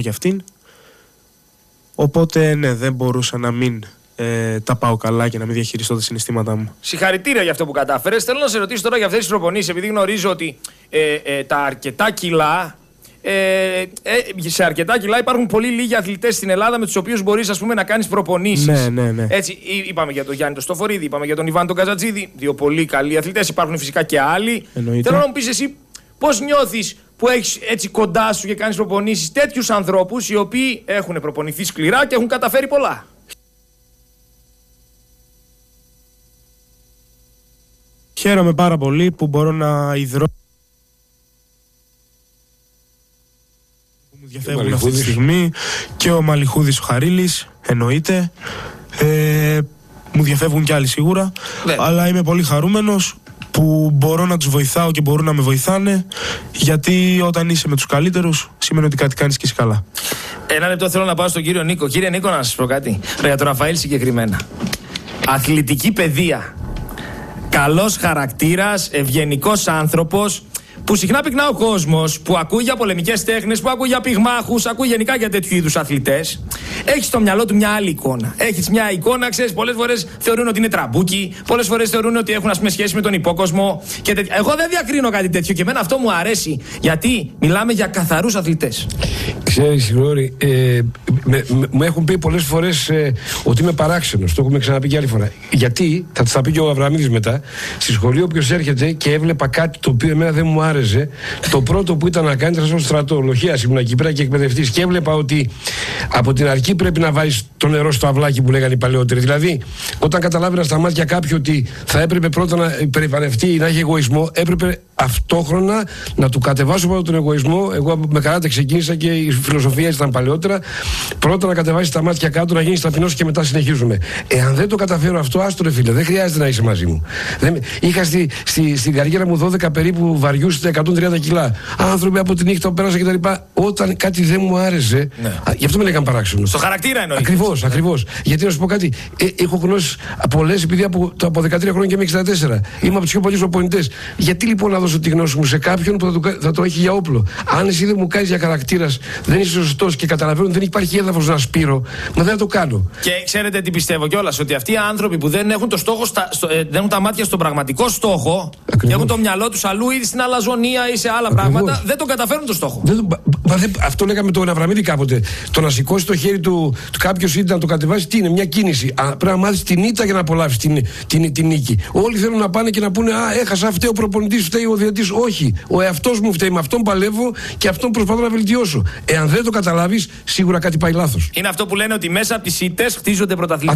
για αυτήν. Οπότε ναι, δεν μπορούσα να μην τα πάω καλά και να μην διαχειριστώ τα συναισθήματά μου. Συγχαρητήρια για αυτό που κατάφερες. Θέλω να σε ρωτήσω τώρα για αυτές τις προπονήσεις, επειδή γνωρίζω ότι τα αρκετά κιλά. Σε αρκετά κιλά υπάρχουν πολύ λίγοι αθλητές στην Ελλάδα με τους οποίους μπορείς, ας πούμε, να κάνεις προπονήσεις. Ναι. Έτσι, είπαμε για τον Γιάννη τον Στοφορίδη, είπαμε για τον Ιβάν τον Καζατζίδη. Δύο πολύ καλοί αθλητές. Υπάρχουν φυσικά και άλλοι. Εννοείται. Θέλω να μου πεις εσύ πώς νιώθεις που έχεις έτσι κοντά σου και κάνεις προπονήσεις τέτοιους ανθρώπους οι οποίοι έχουν προπονηθεί σκληρά και έχουν καταφέρει πολλά. Χαίρομαι πάρα πολύ που μπορώ να ιδρώσω. Μου διαφεύγουν αυτή τη στιγμή και ο Μαλιχούδης ο Χαρίλης, εννοείται. Μου διαφεύγουν κι άλλοι σίγουρα. Ναι. Αλλά είμαι πολύ χαρούμενος που μπορώ να τους βοηθάω και μπορούν να με βοηθάνε, γιατί όταν είσαι με τους καλύτερους σημαίνει ότι κάτι κάνεις και εσύ καλά. Ένα λεπτό θέλω να πάω στον κύριο Νίκο. Κύριε Νίκο, να σας πω κάτι για τον Ραφαήλ συγκεκριμένα. Αθλητική παιδεία, καλός χαρακτήρας, ευγενικός άνθρωπος, που συχνά πυκνά ο κόσμος, που ακούει για πολεμικές τέχνες, που ακούει για πυγμάχους, ακούει γενικά για τέτοιου είδους αθλητές, έχει στο μυαλό του μια άλλη εικόνα. Έχεις μια εικόνα, ξέρεις, πολλές φορές θεωρούν ότι είναι τραμπούκι, πολλές φορές θεωρούν ότι έχουν, ας πούμε, σχέση με τον υπόκοσμο και τέτοια. Εγώ δεν διακρίνω κάτι τέτοιο και εμένα αυτό μου αρέσει, γιατί μιλάμε για καθαρούς αθλητές. Ξέρεις, Γρηγόρη, μου έχουν πει πολλές φορές ότι είμαι παράξενος. Το έχουμε ξαναπεί και άλλη φορά. Γιατί, θα τα πει και ο Αβραμίδης μετά, στη σχολή όποιος έρχεται και έβλεπα κάτι το οποίο εμένα δεν μου άρεσε, το πρώτο που ήταν να κάνει ήταν στο στρατό. Λοχείας ήμουν εκεί πέρα και εκπαιδευτής. Και έβλεπα ότι από την αρχή πρέπει να βάζεις το νερό στο αυλάκι που λέγανε οι παλαιότεροι. Δηλαδή, όταν καταλάβαινα στα μάτια κάποιου ότι θα έπρεπε πρώτα να υπερηφανευτεί ή να έχει εγωισμό, έπρεπε αυτόχρονα να του κατεβάσω πρώτα τον εγωισμό. Εγώ με καράτε ξεκίνησα και η φιλοσοφία ήταν παλαιότερα. Πρώτα να κατεβάσεις τα μάτια κάτω, να γίνεις ταπεινός και μετά συνεχίζουμε. Εάν δεν το καταφέρω αυτό, άστο ρε φίλε, δεν χρειάζεται να είσαι μαζί μου. Είχα στην καριέρα μου 12 περίπου βαριούς 130 κιλά. Άνθρωποι από τη νύχτα που πέρασα κτλ. Όταν κάτι δεν μου άρεσε, ναι. Γι' αυτό με λέγαν παράξενο. Στο χαρακτήρα εννοείται. Ακριβώς. Γιατί να σου πω κάτι, έχω γνώσει πολλές, επειδή από 13 χρόνια και μέχρι 64 είμαι από τους πιο πολλούς προπονητές. Γιατί λοιπόν να δώσω τη γνώση μου σε κάποιον που θα το έχει για όπλο? Αν εσύ δεν μου κάνεις για χαρακτήρας, δεν είσαι σωστός και καταλαβαίνω ότι δεν υπάρχει έδαφος να σπείρω, μα δεν θα το κάνω. Και ξέρετε τι πιστεύω κιόλας, ότι αυτοί οι άνθρωποι που δεν έχουν το στόχο, δεν έχουν τα μάτια στον πραγματικό στόχο, και έχουν το μυαλό τους αλλού ή στην αλαζονία ή σε άλλα πράγματα, δεν τον καταφέρουν το στόχο. Αυτό λέγαμε τον Αβραμίδη κάποτε. Το να σηκώσει το χέρι του κάποιος ή να το κατεβάσει, τι είναι, μια κίνηση. Πρέπει να μάθεις την ήττα για να απολαύσεις την νίκη. Όλοι θέλουν να πάνε και να πούνε έχασα, φταίει ο προπονητής, φταίει ο διαιτητής. Όχι. Ο εαυτός μου φταίει, με αυτόν παλεύω και αυτόν προσπαθώ να βελτιώσω. Εάν δεν το καταλάβεις, σίγουρα κάτι πάει λάθος. Είναι αυτό που λένε ότι μέσα από τις ήττες χτίζονται πρωταθλητές.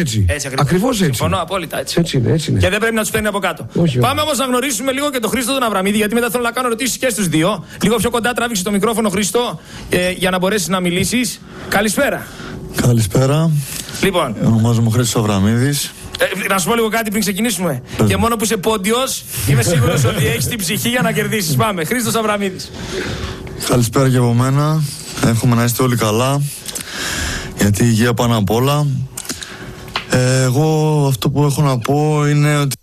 Ακριβώς έτσι. Συμφωνώ απόλυτα έτσι. Έτσι είναι. Και δεν πρέπει να τους φέρνει από κάτω. Όχι. Πάμε όμως να γνωρίσουμε λίγο και τον Χρήστο τον Αβραμίδη, γιατί μετά θέλω να κάνω ερωτήσεις και στους δύο. Λίγο πιο κοντά τράβηξε το μικρόφωνο, Χρήστο, για να μπορέσεις να μιλήσεις. Καλησπέρα. Καλησπέρα. Λοιπόν. Ονομάζομαι Χρήστος Αβραμίδης. Να σου πω λίγο κάτι πριν ξεκινήσουμε. Και μόνο που είσαι πόντιος, είμαι σίγουρος ότι έχεις την ψυχή για να κερδίσεις. Πάμε. Χρήστος Αβραμίδης. Καλησπέρα και από μένα. Εύχομαι να είστε όλοι καλά, γιατί η υγεία πάνω απ' όλα. Εγώ αυτό που έχω να πω είναι ότι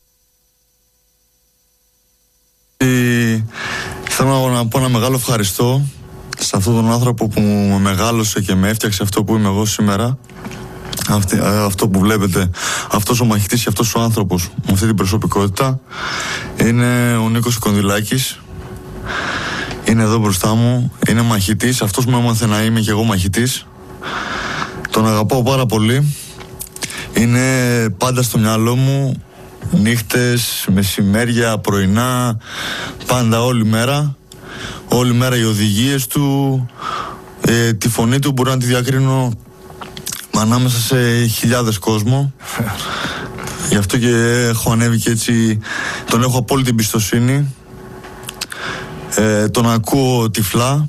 θέλω να πω ένα μεγάλο ευχαριστώ σε αυτόν τον άνθρωπο που με μεγάλωσε και με έφτιαξε αυτό που είμαι εγώ σήμερα. Αυτό που βλέπετε, αυτός ο μαχητής και αυτός ο άνθρωπος με αυτή την προσωπικότητα είναι ο Νίκος Κονδυλάκης. Είναι εδώ μπροστά μου, είναι μαχητής, αυτός μου έμαθε να είμαι και εγώ μαχητής. Τον αγαπάω πάρα πολύ. Είναι πάντα στο μυαλό μου, νύχτες, μεσημέρια, πρωινά, πάντα όλη μέρα. Όλη μέρα οι οδηγίες του, τη φωνή του μπορώ να τη διακρίνω ανάμεσα σε χιλιάδες κόσμο. Γι' αυτό και έχω ανέβει και έτσι, τον έχω απόλυτη εμπιστοσύνη. Τον ακούω τυφλά.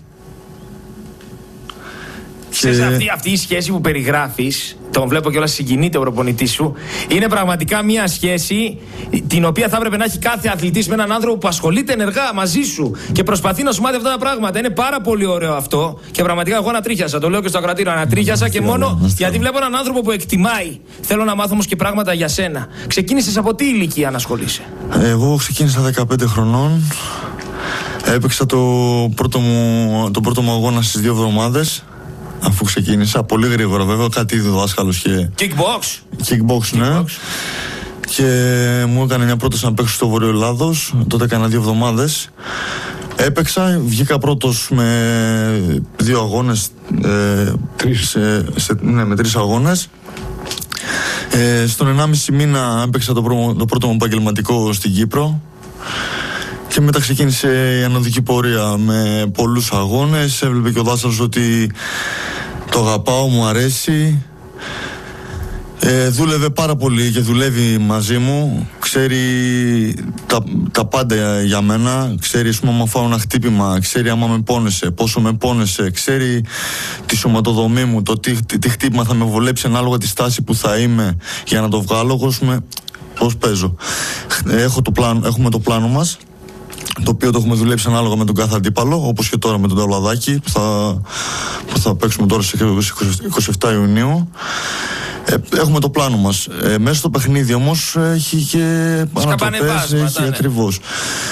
Ξέρεις, αυτή η σχέση που περιγράφεις, τον βλέπω κιόλας συγκινείται ο προπονητής σου, είναι πραγματικά μια σχέση την οποία θα έπρεπε να έχει κάθε αθλητής με έναν άνθρωπο που ασχολείται ενεργά μαζί σου και προσπαθεί να σου μάθει αυτά τα πράγματα. Είναι πάρα πολύ ωραίο αυτό και πραγματικά εγώ ανατρίχιασα. Το λέω και στο ακροατήριο, ανατρίχιασα και μόνο γιατί βλέπω έναν άνθρωπο που εκτιμάει. Θέλω να μάθω όμως και πράγματα για σένα. Ξεκίνησες από τι ηλικία να ασχολείσαι? Εγώ ξεκίνησα 15 χρονών. Έπαιξα το πρώτο μου αγώνα στις 2 εβδομάδες. Αφού ξεκίνησα, πολύ γρήγορα βέβαια, κάτι είδε ο δάσκαλος και... Kickbox, ναι. Και μου έκανε μια πρόταση να παίξω στο Βορείο Ελλάδος. Τότε έκανα 2 εβδομάδες. Έπαιξα, βγήκα πρώτος με 2 αγώνες. Με 3 αγώνες. Στον 1,5 μήνα έπαιξα το πρώτο μου επαγγελματικό στην Κύπρο. Και μετά ξεκίνησε η ανωδική πορεία με πολλούς αγώνες. Έβλεπε και ο δάσκαλος ότι το αγαπάω, μου αρέσει. Δούλευε πάρα πολύ και δουλεύει μαζί μου. Ξέρει τα πάντα για μένα. Ξέρει, ας πούμε, άμα φάω ένα χτύπημα. Ξέρει άμα με πόνεσε, πόσο με πόνεσε. Ξέρει τη σωματοδομή μου, το τι χτύπημα θα με βολέψει ανάλογα τη στάση που θα είμαι για να το βγάλω. Πώς παίζω. Έχουμε το πλάνο μας, το οποίο το έχουμε δουλέψει ανάλογα με τον κάθε αντίπαλο, όπως και τώρα με τον Ταυλαδάκη που θα παίξουμε τώρα στις 27 Ιουνίου. Έχουμε το πλάνο μας. Μέσα στο παιχνίδι όμως έχει και ανατροπές, έχει ακριβώς.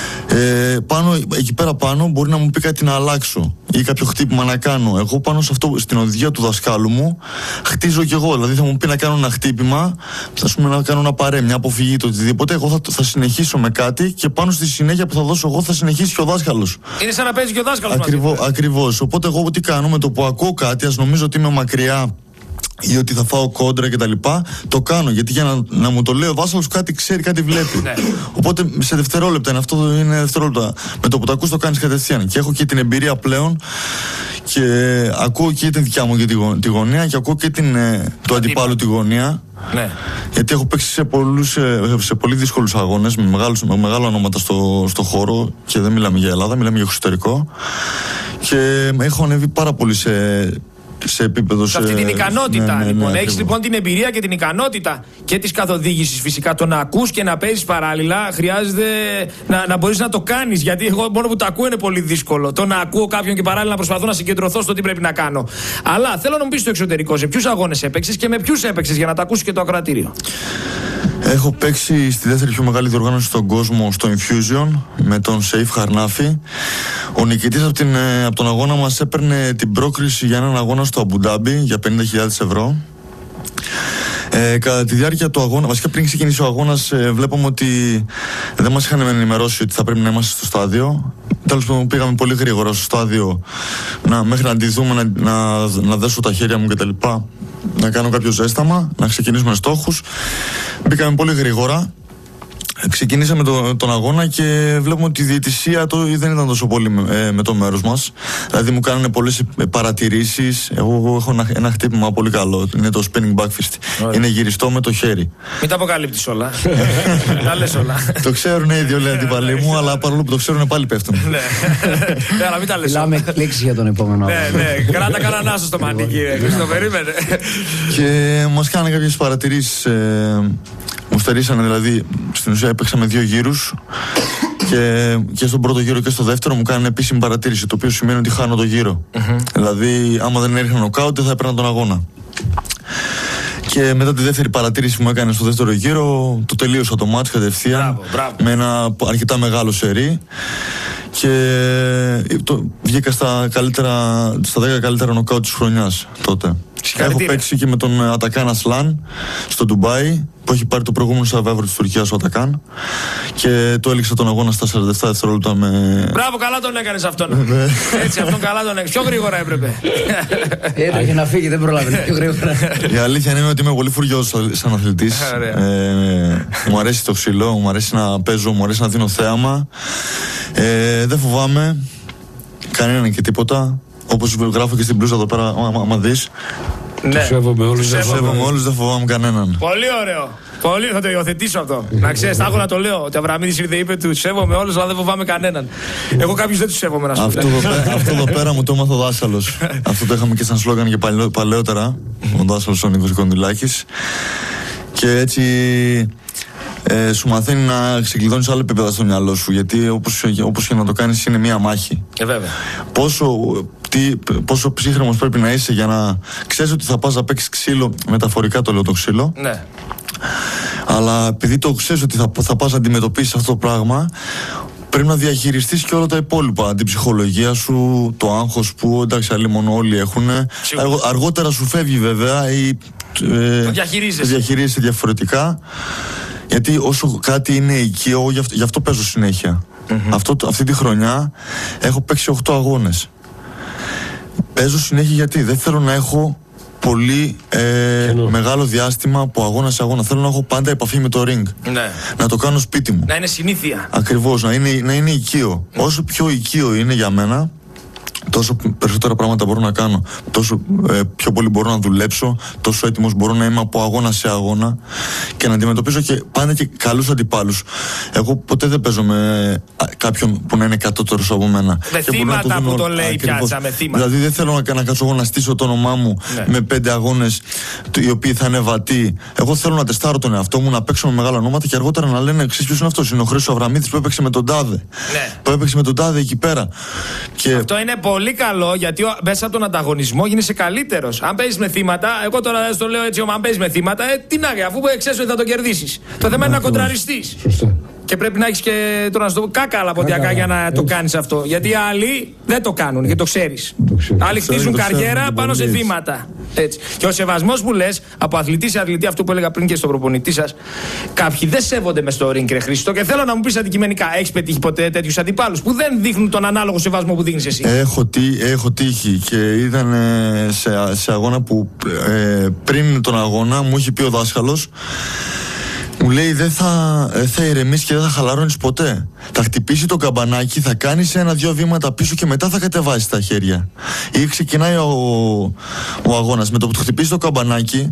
Εκεί πέρα πάνω μπορεί να μου πει κάτι να αλλάξω ή κάποιο χτύπημα να κάνω. Εγώ πάνω σε αυτό, στην οδηγία του δασκάλου μου, χτίζω κι εγώ. Δηλαδή θα μου πει να κάνω ένα χτύπημα, να κάνω ένα παρέ, μια αποφυγή, το οτιδήποτε. Εγώ θα συνεχίσω με κάτι και πάνω στη συνέχεια που θα δώσω εγώ θα συνεχίσει και ο δάσκαλος. Είναι σαν να παίζει και ο δάσκαλος. Ακριβώς. Οπότε εγώ τι κάνω, με το που ακούω κάτι, ας νομίζω ότι είμαι μακριά ή ότι θα φάω κόντρα κτλ. Το κάνω γιατί για να μου το λέει ο δάσκαλος κάτι ξέρει, κάτι βλέπει. Οπότε σε δευτερόλεπτα αυτό είναι δευτερόλεπτα. Με το που το ακούς το κάνεις κατευθείαν. Και έχω και την εμπειρία πλέον και ακούω και την δικιά μου και τη γωνία και ακούω και του αντιπάλου τη γωνία. Ναι. Γιατί έχω παίξει σε πολύ δύσκολους αγώνες με μεγάλα ονόματα στο χώρο και δεν μιλάμε για Ελλάδα, μιλάμε για εξωτερικό. Και έχω ανέβει πάρα πολύ σε επίπεδο. Σε αυτή την ικανότητα, λοιπόν. Έχεις λοιπόν την εμπειρία και την ικανότητα και της καθοδήγησης φυσικά. Το να ακούς και να παίζεις παράλληλα χρειάζεται να μπορείς να το κάνεις. Γιατί εγώ μόνο που το ακούω είναι πολύ δύσκολο. Το να ακούω κάποιον και παράλληλα να προσπαθώ να συγκεντρωθώ στο τι πρέπει να κάνω. Αλλά θέλω να μου πεις στο εξωτερικό, σε ποιους αγώνες έπαιξες και με ποιους έπαιξες για να τα ακούσει και το ακροατήριο. Έχω παίξει στη δεύτερη πιο μεγάλη διοργάνωση στον κόσμο, στο Infusion, με τον Σεϊφ Χαρνάφη. Ο νικητής από τον αγώνα μας έπαιρνε την πρόκριση για έναν αγώνα στο Αμπουντάμπι για 50.000 ευρώ. Κατά τη διάρκεια του αγώνα, βασικά πριν ξεκινήσει ο αγώνας, βλέπαμε ότι δεν μας είχαν ενημερώσει ότι θα πρέπει να είμαστε στο στάδιο. Τέλος πάντων, πήγαμε πολύ γρήγορα στο στάδιο μέχρι να αντιδούμε, να δέσω τα χέρια μου κτλ. Να κάνω κάποιο ζέσταμα, να ξεκινήσουμε στόχους. Μπήκαμε πολύ γρήγορα. Ξεκινήσαμε τον αγώνα και βλέπουμε ότι η διαιτησία δεν ήταν τόσο πολύ με το μέρος μας. Δηλαδή μου κάνανε πολλές παρατηρήσεις. Εγώ έχω ένα χτύπημα πολύ καλό. Είναι το spinning back fist. Είναι γυριστό με το χέρι. Μην τα αποκαλύπτεις όλα. Τα λες όλα. Το ξέρουν οι δύο αντιπαλοί μου, αλλά παρόλο που το ξέρουν πάλι πέφτουν. Ναι, αλλά μην τα λες. Μιλάμε εκπλήξεις για τον επόμενο. Ναι, κράτα κανέναν άσο στο μανίκι. Το περίμενε. Και μας κάνανε κάποιες παρατηρήσεις. Μου στερήσανε, δηλαδή στην ουσία έπαιξα με 2 γύρους και στον πρώτο γύρο και στο δεύτερο μου κάνανε επίσημη παρατήρηση, το οποίο σημαίνει ότι χάνω το γύρο. Δηλαδή άμα δεν έριχνα νοκάουτ δεν θα έπαιρνα τον αγώνα. Και μετά τη δεύτερη παρατήρηση που μου έκανε στο δεύτερο γύρο, το τελείωσα το μάτς κατευθείαν με ένα αρκετά μεγάλο σερί και βγήκα στα 10 καλύτερα νοκάουτ της χρονιάς τότε. Έχω παίξει και με τον Ατακάν Ασλάν στο Ντουμπάι, που έχει πάρει το προηγούμενο survivor της Τουρκίας ο Ατακάν, και το έληξα τον αγώνα στα 47 δευτερόλεπτα με... Μπράβο, καλά τον έκανες αυτόν. Έτσι, αυτόν καλά τον έκανες. Πιο γρήγορα έπρεπε. Έτρεχε να φύγει, δεν προλάβαινε πιο γρήγορα. Η αλήθεια είναι ότι είμαι πολύ φουριόζος σαν αθλητής. Μου αρέσει το ξύλο, μου αρέσει να παίζω, μου αρέσει να δίνω θέαμα. Δεν φοβάμαι κανέναν και τίποτα. Όπως γράφω και στην μπλούζα εδώ πέρα, άμα δεις. Ναι. Σέβομαι όλους, δεν φοβάμαι κανέναν. Πολύ ωραίο. Πολύ, θα το υιοθετήσω αυτό. Να ξέρεις, θα έχω να το λέω. Ότι ο Αβραμίδης ήρθε, είπε του σέβομαι όλους, αλλά δεν φοβάμαι κανέναν. Εγώ κάποιους δεν τους σέβομαι, να σου πω. Αυτό εδώ πέρα μου το έμαθε ο δάσκαλος. Αυτό το είχαμε και σαν σλόγγαν και παλαιότερα. Ο δάσκαλος ο Νίκος Κονδυλάκης. Και έτσι σου μαθαίνει να ξεκλειδώνεις άλλα επίπεδα στο μυαλό σου. Γιατί όπως και να το κάνεις είναι μία μάχη. Βέβαια. Πόσο ψύχρεμος πρέπει να είσαι για να ξέρεις ότι θα πας να παίξεις ξύλο, μεταφορικά το λέω το ξύλο. Ναι. Αλλά επειδή το ξέρεις ότι θα πας να αντιμετωπίσεις αυτό το πράγμα, πρέπει να διαχειριστείς και όλα τα υπόλοιπα. Την ψυχολογία σου, το άγχος που εντάξει άλλοι μόνο όλοι έχουν. Αργότερα σου φεύγει βέβαια ή το διαχειρίζεσαι διαφορετικά. Γιατί όσο κάτι είναι οικείο, γι' αυτό παίζω συνέχεια. Αυτή τη χρονιά έχω παίξει 8 αγώνες. Παίζω συνέχεια γιατί δεν θέλω να έχω πολύ μεγάλο διάστημα από αγώνα σε αγώνα. Θέλω να έχω πάντα επαφή με το ring. Ναι. Να το κάνω σπίτι μου. Να είναι συνήθεια. Ακριβώς, να είναι οικείο. Όσο πιο οικείο είναι για μένα, τόσο περισσότερα πράγματα μπορώ να κάνω. Τόσο πιο πολύ μπορώ να δουλέψω, τόσο έτοιμος μπορώ να είμαι από αγώνα σε αγώνα και να αντιμετωπίζω και πάντα και καλούς αντιπάλους. Εγώ ποτέ δεν παίζω με κάποιον που να είναι κατώτερος από μένα. Με θύματα που το λέει πιάτσα, με θύματα. Δηλαδή δεν θέλω να κάτσω εγώ να στήσω το όνομά μου με 5 αγώνες οι οποίοι θα είναι βατοί. Εγώ θέλω να τεστάρω τον εαυτό μου, να παίξω με μεγάλα ονόματα και αργότερα να λένε εξής ποιος είναι αυτός. Είναι ο Χρήστος Αβραμίδης που έπαιξε με τον Τάδε. Που έπαιξε με τον Τάδε εκεί πέρα. Και αυτό είναι πολύ καλό γιατί μέσα από τον ανταγωνισμό γίνεσαι καλύτερος. Αν παίζεις με θύματα, εγώ τώρα το λέω έτσι, αν παίζεις με θύματα, τι να, αφού ξέρεις ότι θα το κερδίσεις. Το θέμα είναι να κοντραριστείς. Και πρέπει να έχεις και τώρα να σου το πω κάκα ποντιακά για να το κάνεις αυτό. Γιατί άλλοι δεν το κάνουν και το ξέρεις. Άλλοι χτίζουν καριέρα πάνω σε θύματα. Έτσι. Και ο σεβασμός που λες από αθλητή σε αθλητή, αυτό που έλεγα πριν και στον προπονητή σας, κάποιοι δεν σέβονται μες στο ring, ρε Χρήστο. Και θέλω να μου πεις αντικειμενικά, έχεις πετύχει ποτέ τέτοιους αντιπάλους που δεν δείχνουν τον ανάλογο σεβασμό που δείχνεις εσύ? Έχω τύχει και ήταν σε αγώνα που πριν τον αγώνα μου είχε πει ο δάσκαλος. Μου λέει δεν θα ηρεμήσεις και δεν θα χαλαρώνεις ποτέ. Θα χτυπήσει το καμπανάκι, θα κάνεις 1-2 βήματα πίσω και μετά θα κατεβάσεις τα χέρια. Ή ξεκινάει ο αγώνας. Με το που του χτυπήσει το καμπανάκι,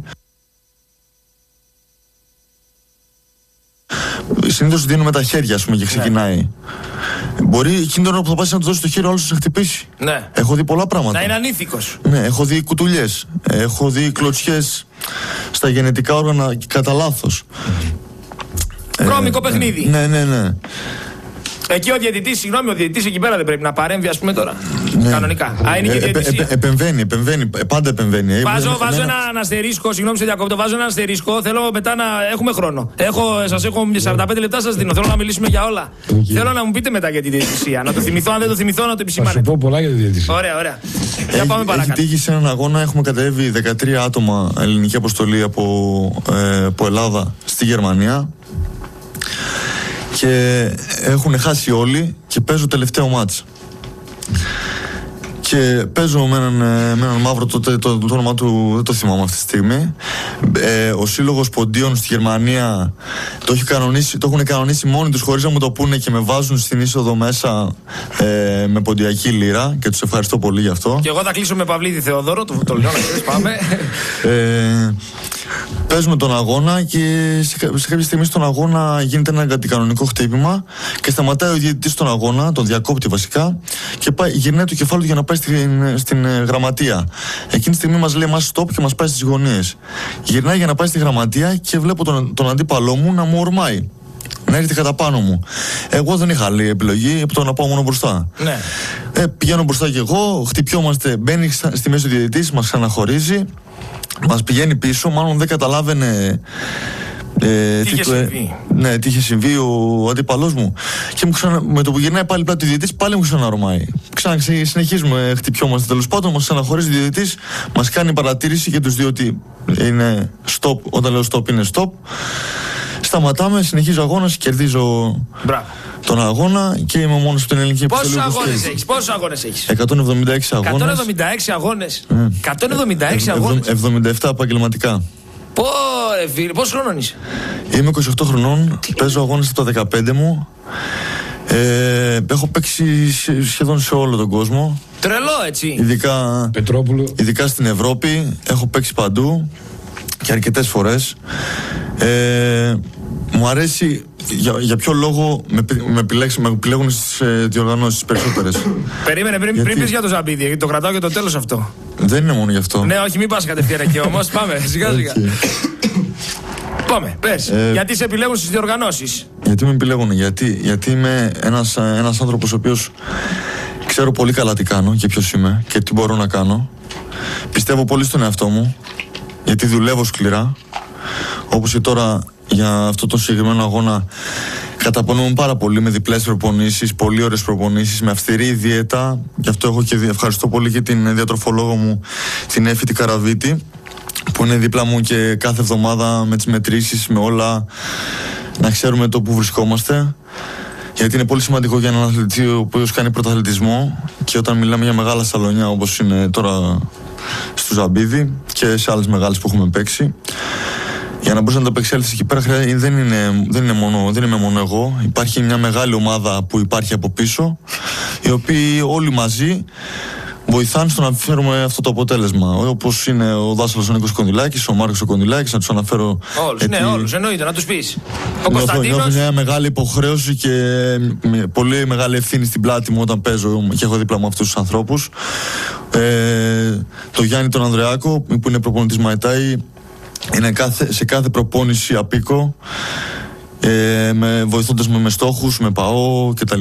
συνήθως δίνουμε τα χέρια, ας πούμε, και ξεκινάει. Μπορεί εκείνη την ώρα που θα πας να του δώσει το χέρι, ο άλλος θα σε χτυπήσει. Ναι. Έχω δει πολλά πράγματα. Να είναι ανήθικος. Ναι, έχω δει κουτουλιές. Έχω δει κλωτσιές στα γενετικά όργανα κατά λάθος. Βρώμικο παιχνίδι. Ναι. Εκεί ο διαιτητής εκεί πέρα δεν πρέπει να παρέμβει, ας πούμε τώρα. Ναι. Κανονικά. Είναι και διαιτησία. Επεμβαίνει, πάντα επεμβαίνει. Βάζω έναν αστερίσκο, συγγνώμη σε διακόπτω, βάζω έναν αστερίσκο. Θέλω μετά να έχουμε χρόνο. Σας έχω 45 λεπτά, σας δίνω. Θέλω να μιλήσουμε για όλα. Θέλω να μου πείτε μετά για τη διαιτησία. Να το θυμηθώ, αν δεν το θυμηθώ, να το επισημάνετε. Θα σου πω πολλά για τη διαιτησία. Ωραία. Για πάμε παρακάτω. Έχει τύχει σε έναν αγώνα, έχουμε κατέβει 13 άτομα ελληνική αποστολή από Ελλάδα στη Γερμανία. Και έχουν χάσει όλοι και παίζω τελευταίο μάτς. Και παίζω με έναν μαύρο, το όνομα του δεν το θυμάμαι αυτή τη στιγμή. Ο σύλλογος ποντίων στη Γερμανία το έχουν κανονίσει μόνοι τους χωρίς να μου το πούνε και με βάζουν στην είσοδο μέσα με ποντιακή λίρα και τους ευχαριστώ πολύ γι' αυτό. Και εγώ θα κλείσω με Παυλίδη Θεοδόρο, το λέω να ξέρεις, πάμε. Παίζουμε τον αγώνα και σε κάποια στιγμή στον αγώνα γίνεται ένα αντικανονικό χτύπημα και σταματάει ο διαιτητής στον αγώνα, τον διακόπτει βασικά και γυρνάει το κεφάλι του για να πάει στην γραμματεία. Εκείνη τη στιγμή μας λέει μας stop και μας πάει στις γωνίες. Γυρνάει για να πάει στη γραμματεία και βλέπω τον αντίπαλό μου να μου ορμάει. Να έρθει κατά πάνω μου. Εγώ δεν είχα άλλη επιλογή από το να πάω μόνο μπροστά. Ναι. Πηγαίνω μπροστά κι εγώ, χτυπιόμαστε, μπαίνει στη μέση ο διαιτητής, μας ξαναχωρίζει. Μας πηγαίνει πίσω, μάλλον δεν καταλάβαινε τι είχε συμβεί ο αντίπαλός μου. Και με το που γυρνάει πάλι πλάτη ο διαιτητής, πάλι μου ξαναρομάει. Συνεχίζουμε, χτυπιόμαστε τέλος πάντων, μας ξαναχωρίζει ο διαιτητής, μας κάνει παρατήρηση και τους δύο ότι είναι stop, όταν λέω stop είναι stop. Σταματάμε, συνεχίζω αγώνας, κερδίζω τον αγώνα και είμαι μόνος από την ελληνική επιστολή. Πόσους αγώνες έχεις? 176 αγώνες. 176 αγώνες. 176 αγώνες. 77 επαγγελματικά. Πόρε φίλε, πόσους χρονών είσαι? Είμαι 28 χρονών, παίζω αγώνες από το 15 μου. Έχω παίξει σχεδόν σε όλο τον κόσμο. Τρελό, έτσι. Ειδικά στην Ευρώπη, έχω παίξει παντού και αρκετές φορές. Μου αρέσει για ποιο λόγο με επιλέγουν στις διοργανώσεις περισσότερες. Περίμενε, πριν πεις για το Ζαμπίδι, γιατί το κρατάω για το τέλος αυτό. Δεν είναι μόνο γι' αυτό. Ναι, όχι, μην πας κατευθείαν εκεί όμως. Πάμε, σιγά σιγά. Πάμε, πες. Γιατί σε επιλέγουν στις διοργανώσεις? Γιατί με επιλέγουν, γιατί είμαι ένας άνθρωπος ο οποίος ξέρω πολύ καλά τι κάνω και ποιος είμαι και τι μπορώ να κάνω. Πιστεύω πολύ στον εαυτό μου, γιατί δουλεύω σκληρά. Όπως και τώρα για αυτό το συγκεκριμένο αγώνα Καταπονούμε πάρα πολύ με διπλές προπονήσεις, πολύ ωραίες προπονήσεις, με αυστηρή δίαιτα. Γι' αυτό έχω και ευχαριστώ πολύ και την διατροφολόγο μου, την Έφη Καραβίτη, που είναι δίπλα μου και κάθε εβδομάδα με τις μετρήσεις, με όλα, να ξέρουμε το που βρισκόμαστε. Γιατί είναι πολύ σημαντικό για έναν αθλητή ο οποίος κάνει πρωταθλητισμό, και όταν μιλάμε για μεγάλα σαλονιά όπως είναι τώρα στο Ζαμπίδι και σε άλλες μεγάλες που έχουμε παίξει, για να μπορείς να το απεξέλθεις εκεί πέρα δεν είμαι μόνο εγώ. Υπάρχει μια μεγάλη ομάδα που υπάρχει από πίσω, οι οποίοι όλοι μαζί βοηθάνε στο να φέρουμε αυτό το αποτέλεσμα. Όπως είναι ο δάσκαλος ο Νίκος Κονδυλάκης, ο Μάρκος ο Κονδυλάκης, να τους αναφέρω. Όλους, ναι, όλους, εννοείται, να τους πεις. Ο Κωνσταντίνος. Έχω μια μεγάλη υποχρέωση και πολύ μεγάλη ευθύνη στην πλάτη μου όταν παίζω και έχω δίπλα μου αυτούς τους ανθρώπους. Το Γιάννη τον Ανδρεάκο, που είναι προπονητής Μαϊτάι, είναι σε κάθε προπόνηση απίκο, βοηθώντας με στόχους, με ΠΑΟ κτλ.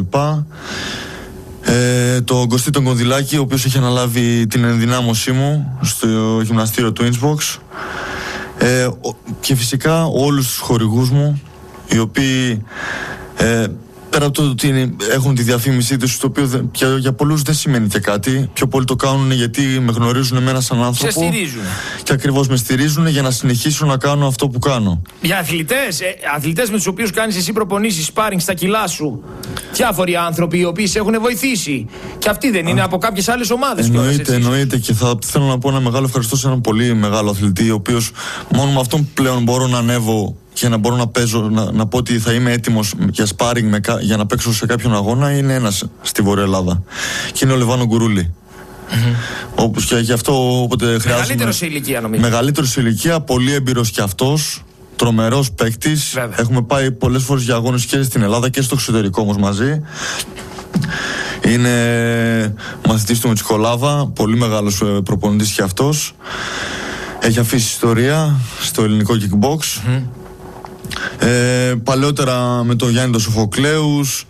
Το Κωστή τον Κονδυλάκη, ο οποίος έχει αναλάβει την ενδυνάμωσή μου στο γυμναστήριο του Innsbruck, και φυσικά όλους τους χορηγούς μου, οι οποίοι πέρα από το ότι έχουν τη διαφήμισή τους, το οποίο για πολλούς δεν σημαίνει και κάτι, πιο πολύ το κάνουν γιατί με γνωρίζουν εμένα σαν άνθρωπο. Σε στηρίζουν. Και ακριβώς με στηρίζουν για να συνεχίσω να κάνω αυτό που κάνω. Για αθλητές με τους οποίους κάνεις εσύ προπονήσεις, sparring στα κιλά σου, διάφοροι άνθρωποι οι οποίοι σε έχουν βοηθήσει. Και αυτοί δεν είναι από κάποιες άλλες ομάδες. Εννοείται, και θέλω να πω ένα μεγάλο ευχαριστώ σε έναν πολύ μεγάλο αθλητή, ο οποίος μόνο με αυτόν πλέον μπορώ να ανέβω και να μπορώ να παίζω, να πω ότι θα είμαι έτοιμος για sparring για να παίξω σε κάποιον αγώνα. Είναι ένας στη Βόρεια Ελλάδα, και είναι ο Λεβάνο Γκουρούλη. Όπως και γι' αυτό όποτε χρειάζεται. Μεγαλύτερος σε ηλικία, νομίζω. Μεγαλύτερος σε ηλικία, πολύ έμπειρος κι αυτός, τρομερός παίκτης. Έχουμε πάει πολλές φορές για αγώνες και στην Ελλάδα και στο εξωτερικό όμως μαζί. Είναι μαθητής του Μητσικολάβα, πολύ μεγάλος προπονητής κι αυτός. Έχει αφήσει ιστορία στο ελληνικό kickbox. Παλαιότερα με τον Γιάννη τον Σοφοκλέους.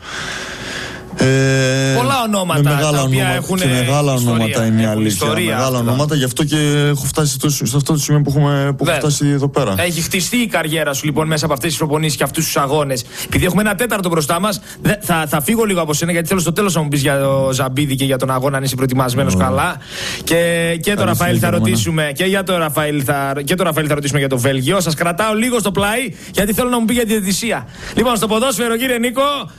Πολλά ονόματα τα οποία έχουν μεγάλα ονόματα είναι η αλήθεια. Μεγάλα ονόματα, γι' αυτό και έχω φτάσει σε αυτό το σημείο που έχω φτάσει εδώ πέρα. Έχει χτιστεί η καριέρα σου λοιπόν μέσα από αυτές τις προπονήσεις και αυτούς τους αγώνες. Επειδή έχουμε ένα τέταρτο μπροστά μας, θα φύγω λίγο από σένα, γιατί θέλω στο τέλος να μου πεις για το Ζαμπίδι και για τον αγώνα, αν είσαι προετοιμασμένος καλά. Και τον Ραφαήλ θα ρωτήσουμε. Και για τον Ραφαήλ θα ρωτήσουμε για το Βέλγιο. Σας κρατάω λίγο στο πλάι, γιατί θέλω να μου πει για τη διαιτησία. Λοιπόν, στο ποδόσφαιρο, κύριε Νίκο,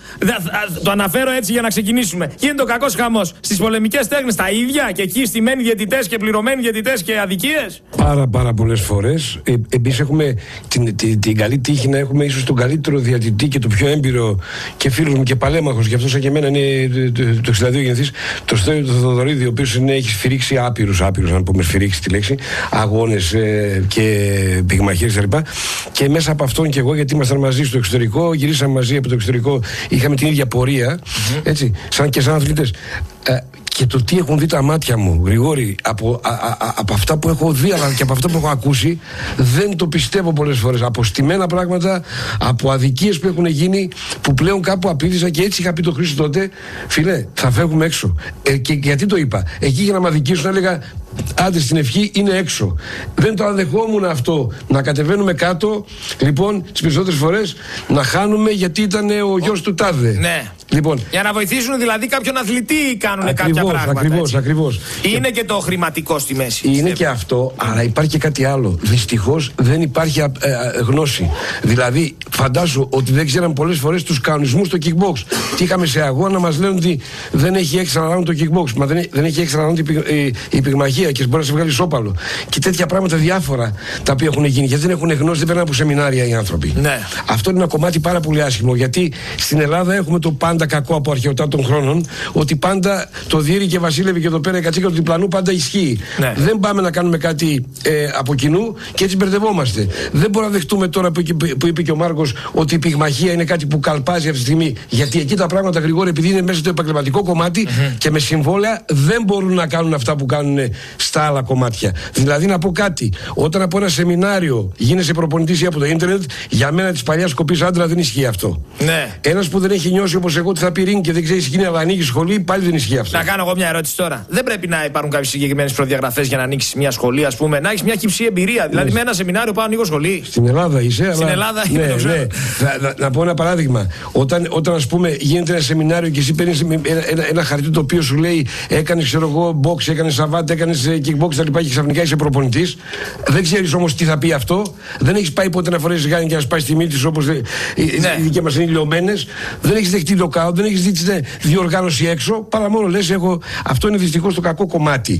το αναφέρω έτσι για να ξεκινήσουμε. Γίνεται ο κακός χαμός στις πολεμικές τέχνες, τα ίδια, και εκεί στημένοι διαιτητές και πληρωμένοι διαιτητές και αδικίες. Πάρα πολλές φορές. Εμείς έχουμε την καλή τύχη να έχουμε ίσως τον καλύτερο διαιτητή και το πιο έμπειρο και φίλος μου και παλέμαχος, γι' αυτό σαν και εμένα είναι το 62 γεννηθής, το Στέλιο του Θοδωρίδη, ο οποίος έχει σφυρίξει άπειρους, αν πούμε σφυρίξει τη λέξη, αγώνες και πυγμαχίες κλπ. Και μέσα από αυτόν και εγώ, γιατί ήμασταν μαζί στο εξωτερικό, γυρίσαμε μαζί από το εξωτερικό, είχαμε την ίδια πορεία. Έτσι, σαν αθλητές. Και το τι έχουν δει τα μάτια μου, Γρηγόρη, από αυτά που έχω δει αλλά και από αυτά που έχω ακούσει, δεν το πιστεύω πολλές φορές. Από στημένα πράγματα, από αδικίες που έχουν γίνει, που πλέον κάπου απείδησα, και έτσι είχα πει το Χρήστο τότε, φίλε, θα φεύγουμε έξω. Και γιατί το είπα? Εκεί για να με αδικήσουν έλεγα, άντε στην ευχή, είναι έξω. Δεν το αδεχόμουν αυτό, να κατεβαίνουμε κάτω, λοιπόν, τις περισσότερες φορές να χάνουμε γιατί ήταν ο γιος του τάδε. Ναι. Λοιπόν, για να βοηθήσουν δηλαδή κάποιον αθλητή κάνουν κάποια πράγματα. Ακριβώς. Είναι και το χρηματικό στη μέση. Είναι και αυτό, αλλά υπάρχει και κάτι άλλο. Δυστυχώς δεν υπάρχει γνώση. Δηλαδή, φαντάσου ότι δεν ξέραμε πολλές φορές τους κανονισμούς στο kickbox. Τι είχαμε σε αγώνα, μας λένε ότι δεν έχει έξτρα round το kickbox. Μα δεν έχει έξτρα round η πυγμαχία και μπορεί να σε βγάλει σώπαλο. Και τέτοια πράγματα διάφορα τα οποία έχουν γίνει. Γιατί δεν έχουν γνώση, δεν περνάνε από σεμινάρια οι άνθρωποι. Ναι. Αυτό είναι ένα κομμάτι πάρα πολύ άσχημο. Γιατί στην Ελλάδα έχουμε το πάντα κακό από αρχαιοτά των χρόνων, ότι πάντα το Διήρη και βασίλευε και το πέρα κατσίκα του διπλανού πάντα ισχύει. Ναι. Δεν πάμε να κάνουμε κάτι από κοινού και έτσι μπερδευόμαστε. Δεν μπορούμε να δεχτούμε τώρα που είπε και ο Μάρκος ότι η πυγμαχία είναι κάτι που καλπάζει αυτή τη στιγμή. Γιατί εκεί τα πράγματα, Γρηγόρη, επειδή είναι μέσα στο επαγγελματικό κομμάτι και με συμβόλαια, δεν μπορούν να κάνουν αυτά που κάνουν στα άλλα κομμάτια. Δηλαδή να πω κάτι. Όταν από ένα σεμινάριο γίνεσαι προπονητής ή από το ίντερνετ, για μένα της παλιάς κοπής άντρα δεν ισχύει αυτό. Ναι. Ένας που δεν έχει νιώσει όπως εγώ ότι θα πει ring και δεν ξέρει γίνει αλλά ανοίγει σχολή, πάλι δεν ισχύει αυτό. Να κάνω εγώ μια ερώτηση τώρα. Δεν πρέπει να υπάρχουν κάποιες συγκεκριμένες προδιαγραφές για να ανοίξεις μια σχολή, ας πούμε, να έχεις μια χυψή εμπειρία. Δηλαδή με ένα σεμινάριο πάω ανοίγω σχολή. Στην Ελλάδα είσαι, αλλά. Στην Ελλάδα είμαι, το ξέρω. Να πω ένα παράδειγμα. Όταν ας πούμε γίνεται ένα σεμινάριο και εσύ παίρνεις ένα χαρτί το οποίο σου λέει έκανε ξέρω εγώ box, έκανε σαβάτ, έκανε kickbox τα λοιπά και ξαφνικά είσαι προπονητής. Δεν ξέρεις όμως τι θα πει αυτό. Δεν έχεις πάει ποτέ να φορέσεις γάνη και να σπάσεις τη μύτη σου όπως οι δικοί μας είναι λιωμένες. Δεν έχεις δεχτεί lockout, δεν έχεις δει διοργάνωση έξω. Παρά μόνο λες αυτό είναι δυστυχώς το κακό κομμάτι.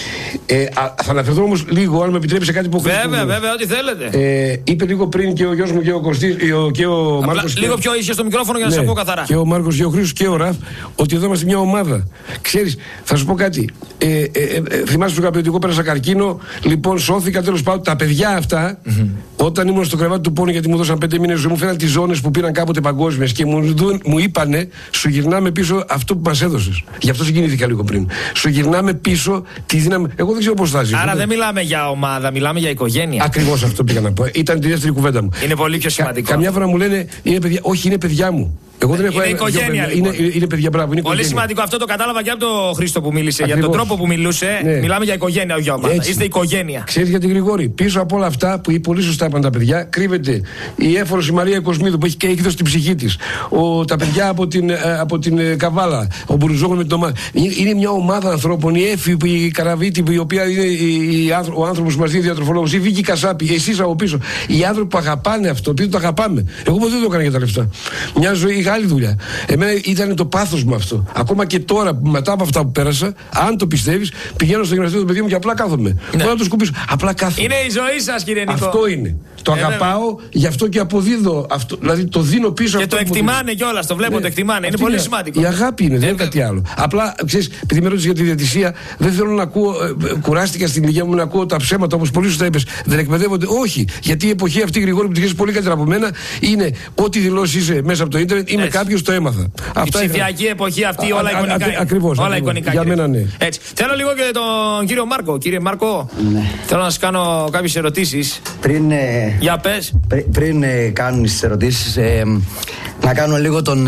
Θα αναφερθώ όμως λίγο, αν με επιτρέψει κάτι που Βέβαια, ό,τι θέλετε. Είπε λίγο πριν και ο γιος μου και ο Κωστής και ο Μάρκος. Λίγο πιο ίσιο στο μικρόφωνο για να σε ακούω καθαρά. Και ο Μάρκος και ο Χρήστος και ο Ραφ, ότι εδώ είμαστε μια ομάδα. Ξέρεις, θα σου πω κάτι. Θυμάσαι που εγώ πέρασα καρκίνο, λοιπόν σώθηκα τέλος πάντων. Τα παιδιά αυτά, όταν ήμουν στο κρεβάτι του πόνου, γιατί μου δώσαν 5 μήνες ζωή, μου φέραν τις ζώνες που πήραν κάποτε παγκόσμιες και μου είπανε, σου γυρνάμε πίσω αυτό που μας έδωσες. Γι' αυτό συγκινήθηκα λίγο πριν. Σου γυρνάμε πίσω τη δύναμη. Εγώ δεν ξέρω πώς θα ζήσω. Άρα δεν μιλάμε για ομάδα, μιλάμε για οικογένεια. Ακριβώς αυτό πήγα να πω. Ήταν τη δεύτερη κουβέντα μου. Είναι πολύ πιο σημαντικό. Καμιά φορά μου λένε είναι παιδιά. Όχι, είναι παιδιά μου. Εγώ δεν έχω είναι οικογένεια. Λοιπόν. Είναι παιδιά, μπράβο. Είναι πολύ οικογένεια. σημαντικό αυτό, το κατάλαβα και από τον Χρήστο που μίλησε. Ακριβώς. Για τον τρόπο που μιλούσε, ναι. Μιλάμε για οικογένεια, όχι για ομάδα. Έτσι. Είστε οικογένεια. Ξέρεις γιατί, Γρηγόρη, πίσω από όλα αυτά που πολύ σωστά είπαν τα παιδιά, κρύβεται η έφορος η Μαρία Κοσμίδου που έχει δώσει την ψυχή της. Τα παιδιά από την Καβάλα, ο Μπουρουζόγλου με την ομάδα. Είναι μια ομάδα ανθρώπων, η Έφη, η Καραβίτη, η οποία είναι ο άνθρωπος που μας δίνει διατροφολόγος, η Βίκη Κασάπη, εσείς από πίσω. Οι άνθρωποι που αγαπάνε αυτό, επειδή το αγαπάμε. Εγώ ποτέ δεν το έκανα για τα λεφτά. Μια ζωή, είχα άλλη δουλειά. Εμένα ήταν το πάθος μου αυτό. Ακόμα και τώρα, μετά από αυτά που πέρασα, αν το πιστεύεις, πηγαίνω στο γυμναστήριο του παιδιού μου και απλά κάθομαι. Μπορώ να το σκουπίσω. Απλά κάθομαι. Είναι η ζωή σας, κύριε Νίκο. Αυτό είναι. Το αγαπάω, γι' αυτό και αποδίδω αυτό. Δηλαδή το δίνω πίσω. Και το εκτιμάνε κιόλας, το βλέπω, το εκτιμάνε. Είναι πολύ σημαντικό. Η αγάπη είναι, δεν είναι κάτι άλλο. Απλά, ξέρεις, επειδή με ρώτησες για τη διαιτησία, δεν θέλω να ακούω. Κουράστηκα στην ηλικία μου να ακούω τα ψέματα όπως πολύ σωστά είπες. Δεν εκπαιδεύονται. Όχι. Γιατί η εποχή αυτή, Γρηγόρη, που τη ξέρεις πολύ καλύτερα από μένα, είναι ό,τι δηλώσει είσαι μέσα από το ίντερνετ ή με κάποιο το έμαθα. Η ψηφιακή εποχή αυτή, όλα εικονικά. Ακριβώς. Όλα εικονικά. Για μένα ναι. Έτσι. Θέλω λίγο και τον κύριο Μάρκο. Κύριε Μάρκο, θέλω να σας κάνω κάποιες ερωτήσεις. Για πες. Πριν κάνουν τις ερωτήσεις, να κάνω λίγο τον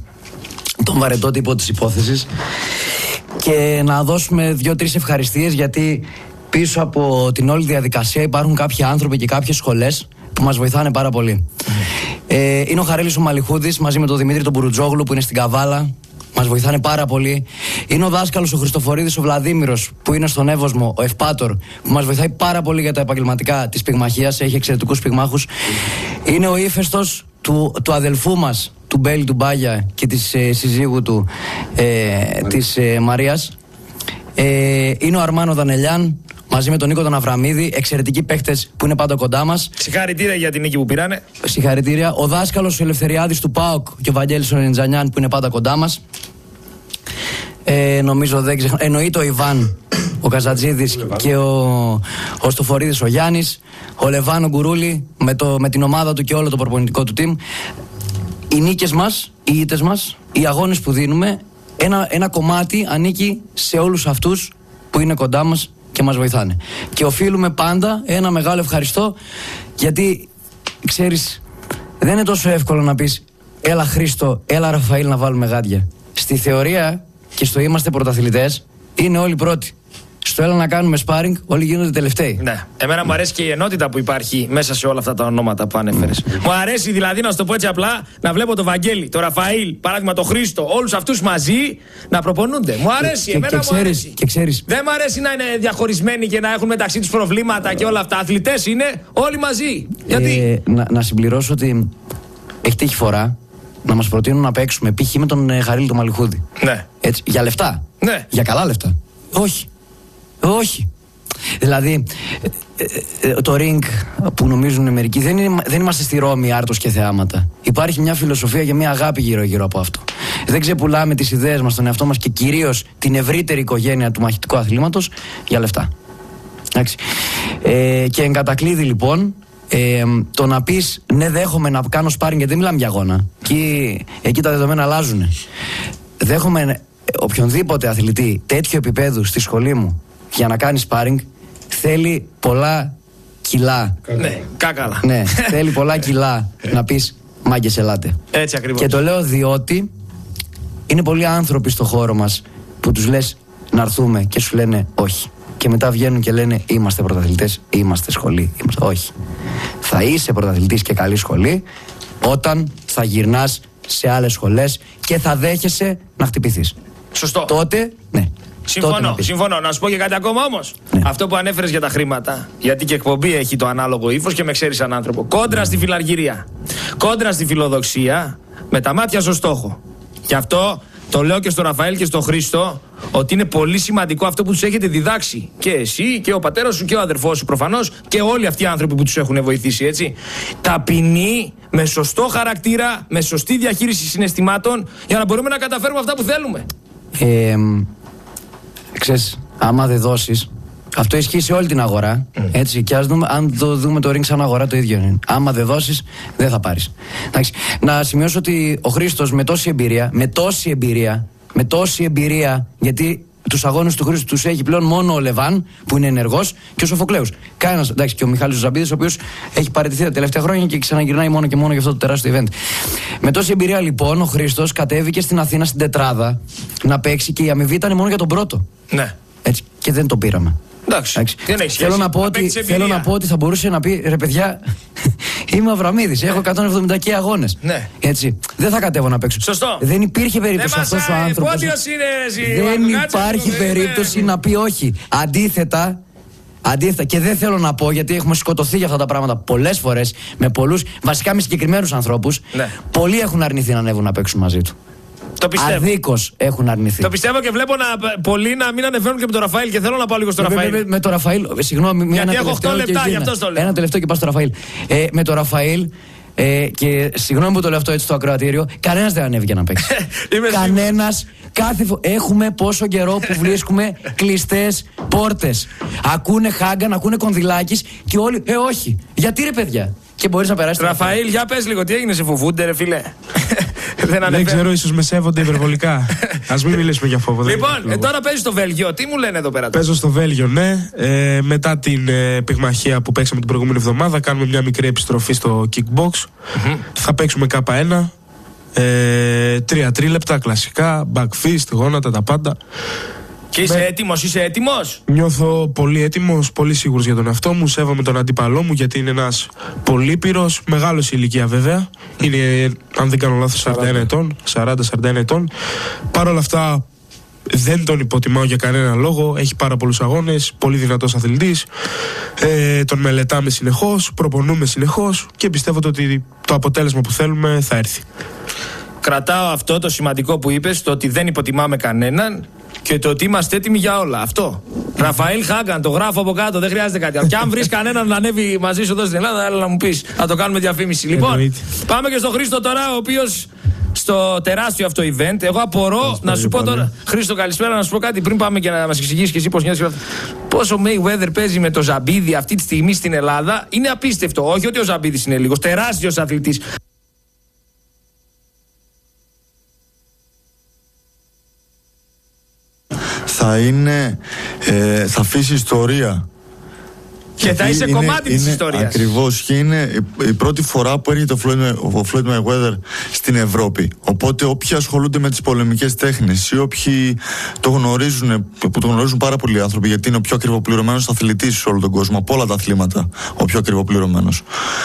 βαρετό τύπο της υπόθεσης και να δώσουμε 2-3 ευχαριστίες, γιατί πίσω από την όλη διαδικασία υπάρχουν κάποιοι άνθρωποι και κάποιες σχολές που μας βοηθάνε πάρα πολύ. Είναι ο Χαρίλης ο Μαλιχούδης μαζί με τον Δημήτρη τον Μπουρουτζόγλου που είναι στην Καβάλα. Μας βοηθάνε πάρα πολύ. Είναι ο δάσκαλος ο Χριστοφορίδης ο Βλαδίμηρος που είναι στον Εύωσμο, ο Ευπάτορ, που μας βοηθάει πάρα πολύ για τα επαγγελματικά της πυγμαχίας. Έχει εξαιρετικούς πυγμάχους. Είναι ο ύφεστος του αδελφού μας, του Μπέλη του Μπάγια και της συζύγου του, της Μαρίας. Είναι ο Αρμάνο Δανελιάν μαζί με τον Νίκο τον Αβραμίδη, εξαιρετικοί παίχτες που είναι πάντα κοντά μας. Συγχαρητήρια για την νίκη που πήρανε. Συγχαρητήρια. Ο δάσκαλος ο Ελευθεριάδης του ΠΑΟΚ και ο Βαγγέλης ο Ρεντζανιάν που είναι πάντα κοντά μας. Νομίζω δεν ξεχνά. Εννοείται ο Ιβάν, ο Καζατζίδης και ο Στοφορίδης ο Γιάννης, ο Λεβάνο Γκουρούλη με την ομάδα του και όλο το προπονητικό του team. Οι νίκες μας, οι ήττες μας, οι αγώνες που δίνουμε, ένα κομμάτι ανήκει σε όλους αυτούς που είναι κοντά μας και μας βοηθάνε. Και οφείλουμε πάντα ένα μεγάλο ευχαριστώ, γιατί ξέρεις, δεν είναι τόσο εύκολο να πεις έλα Χρήστο, έλα Ραφαήλ να βάλουμε γάντια. Στη θεωρία και στο είμαστε πρωταθλητές είναι όλοι πρώτοι. Στο έλα να κάνουμε σπάρινγκ, όλοι γίνονται τελευταίοι. Ναι. Εμένα μου αρέσει και η ενότητα που υπάρχει μέσα σε όλα αυτά τα ονόματα που ανέφερες. Μου αρέσει δηλαδή, να σου το πω έτσι απλά, να βλέπω τον Βαγγέλη, τον Ραφαήλ, παράδειγμα τον Χρήστο, όλους αυτούς μαζί να προπονούνται. Μου αρέσει, εμένα μου αρέσει. Και ξέρεις. Δεν μου αρέσει να είναι διαχωρισμένοι και να έχουν μεταξύ τους προβλήματα και όλα αυτά. Αθλητές είναι όλοι μαζί. Γιατί. Να συμπληρώσω ότι έχει τύχει φορά να μας προτείνουν να παίξουμε π.χ. με τον Χαρίλη τον Μαλιχούδη. Ναι. Έτσι, για λεφτά. Ναι. Για καλά λεφτά. Όχι. Όχι. Δηλαδή, το ring που νομίζουν μερικοί, δεν είμαστε στη Ρώμη άρτος και θεάματα. Υπάρχει μια φιλοσοφία και μια αγάπη γύρω από αυτό. Δεν ξεπουλάμε τις ιδέες μας, τον εαυτό μας και κυρίως την ευρύτερη οικογένεια του μαχητικού αθλήματος για λεφτά. Εντάξει. Και εν κατακλείδη λοιπόν, το να πεις ναι, δέχομαι να κάνω σπάρινγκ, γιατί δεν μιλάμε για αγώνα. Εκεί τα δεδομένα αλλάζουν. Δέχομαι οποιονδήποτε αθλητή τέτοιο επίπεδου στη σχολή μου για να κάνει sparring θέλει πολλά κιλά. Ναι, κάκαλα. Ναι, θέλει πολλά κιλά να πεις μάγκες ελάτε. Έτσι ακριβώς. Και το λέω διότι είναι πολλοί άνθρωποι στο χώρο μας που τους λες να έρθουμε και σου λένε όχι. Και μετά βγαίνουν και λένε είμαστε πρωταθλητές, είμαστε σχολή. Όχι. Θα είσαι πρωταθλητής και καλή σχολή όταν θα γυρνάς σε άλλες σχολές και θα δέχεσαι να χτυπηθείς. Σωστό. Τότε, ναι. Συμφωνώ. Να σου πω και κάτι ακόμα όμως. Ναι. Αυτό που ανέφερες για τα χρήματα. Γιατί και εκπομπή έχει το ανάλογο ύφος και με ξέρεις σαν άνθρωπο. Κόντρα στη φιλαργυρία. Κόντρα στη φιλοδοξία. Με τα μάτια στο στόχο. Γι' αυτό το λέω και στον Ραφαήλ και στον Χρήστο ότι είναι πολύ σημαντικό αυτό που τους έχετε διδάξει. Και εσύ και ο πατέρας σου και ο αδερφός σου προφανώς και όλοι αυτοί οι άνθρωποι που τους έχουν βοηθήσει, έτσι. Ταπεινή, με σωστό χαρακτήρα, με σωστή διαχείριση συναισθημάτων για να μπορούμε να καταφέρουμε αυτά που θέλουμε. Ξέρεις, άμα δεν δώσεις, αυτό ισχύει σε όλη την αγορά. Έτσι, και αν το δούμε το ring σαν αγορά, το ίδιο είναι. Άμα δεν δώσεις, δεν θα πάρεις. Εντάξει, να σημειώσω ότι ο Χρήστος με τόση εμπειρία, γιατί τους αγώνες του Χρήστου τους έχει πλέον μόνο ο Λεβάν, που είναι ενεργός, και ο Σοφοκλέους. Κανένας, εντάξει, και ο Μιχάλης Ζαμπίδης, ο οποίος έχει παραιτηθεί τα τελευταία χρόνια και ξαναγυρνάει μόνο και μόνο για αυτό το τεράστιο event. Με τόση εμπειρία, λοιπόν, ο Χρήστος κατέβηκε στην Αθήνα στην τετράδα να παίξει και η αμοιβή ήταν μόνο για τον πρώτο. Ναι. Έτσι, και δεν το πήραμε. Εντάξει. Δεν έχει σχέση. Θέλω να πω ότι θα μπορούσε να πει ρε παιδιά, είμαι ο Αβραμίδης, έχω 170 και αγώνες. Ναι. Έτσι. Δεν θα κατέβω να παίξω. Σωστό. Δεν υπήρχε περίπτωση αυτός ο άνθρωπος. Δεν υπάρχει περίπτωση να πει όχι. Αντίθετα, και δεν θέλω να πω γιατί έχουμε σκοτωθεί για αυτά τα πράγματα πολλές φορές με πολλούς, βασικά με συγκεκριμένους ανθρώπους. Ναι. Πολλοί έχουν αρνηθεί να ανέβουν να παίξουν μαζί του. Το πιστεύω. Αδίκως έχουν αρνηθεί. Το πιστεύω και βλέπω πολλοί να μην ανεβαίνουν και με τον Ραφαήλ. Και θέλω να πάω λίγο στο Ραφαήλ. Με τον Ραφαήλ, συγγνώμη, γιατί έχω 8 λεπτά, γι' αυτό το λέω. Ένα τελευταίο και πάω στο Ραφαήλ. Με τον Ραφαήλ, και συγγνώμη που το λέω αυτό έτσι στο ακροατήριο, κανένας δεν ανέβηκε να παίξει. Κανένας. Έχουμε πόσο καιρό που βρίσκουμε κλειστές πόρτες. Ακούνε Χάγκαν, ακούνε Κονδυλάκης και όλοι. Όχι. Γιατί ρε παιδιά. Και μπορείς να περάσεις. Ραφαήλ, για πες λίγο, τι έγινε, σε φοβούνται, ρε φίλε. Δεν ξέρω, ίσως με σέβονται υπερβολικά. Ας μην μιλήσουμε για φόβο. Λοιπόν, τώρα παίζεις στο Βέλγιο. Τι μου λένε εδώ πέρα? Παίζω στο Βέλγιο, ναι. Μετά την πυγμαχία που παίξαμε την προηγούμενη εβδομάδα, κάνουμε μια μικρή επιστροφή στο kickbox. Θα παίξουμε K1. 3 τρίλεπτα, κλασικά, backfist, γόνατα, τα πάντα. Και είσαι έτοιμος? Νιώθω πολύ έτοιμος, πολύ σίγουρος για τον εαυτό μου. Σέβομαι τον αντίπαλό μου γιατί είναι ένας πολύπειρος, μεγάλος σε ηλικία βέβαια. Είναι, αν δεν κάνω λάθος, 41 ετών, 40-41 ετών. Παρ' όλα αυτά δεν τον υποτιμάω για κανένα λόγο. Έχει πάρα πολλούς αγώνες, πολύ δυνατός αθλητής. Τον μελετάμε συνεχώς, προπονούμε συνεχώς και πιστεύω ότι το αποτέλεσμα που θέλουμε θα έρθει. Κρατάω αυτό το σημαντικό που είπες, το ότι δεν υποτιμάμε κανέναν και το ότι είμαστε έτοιμοι για όλα. Αυτό. Ραφαήλ Χάγκαν, το γράφω από κάτω, δεν χρειάζεται κάτι άλλο. Και αν βρεις κανέναν να ανέβει μαζί σου εδώ στην Ελλάδα, έλα να μου πεις, θα το κάνουμε διαφήμιση. Λοιπόν, πάμε και στον Χρήστο τώρα, ο οποίος στο τεράστιο αυτό event. Εγώ απορώ να σου πω τώρα. Χρήστο, καλησπέρα, να σου πω κάτι πριν πάμε και να μας εξηγήσεις και εσύ πώς νιώθεις. Πόσο ο Mayweather παίζει με το Ζαμπίδι αυτή τη στιγμή στην Ελλάδα είναι απίστευτο. Όχι ότι ο Ζαμπίδης είναι λίγος, τεράστιος αθλητής. Θα αφήσει ιστορία. Και θα είσαι κομμάτι της ιστορίας. Ακριβώς. Και είναι η πρώτη φορά που έρχεται ο Floyd Mayweather στην Ευρώπη. Οπότε όποιοι ασχολούνται με τις πολεμικές τέχνες ή όποιοι το γνωρίζουν, που το γνωρίζουν πάρα πολλοί άνθρωποι, γιατί είναι ο πιο ακριβοπληρωμένος αθλητής σε όλο τον κόσμο, από όλα τα αθλήματα, ο πιο ακριβοπληρωμένος.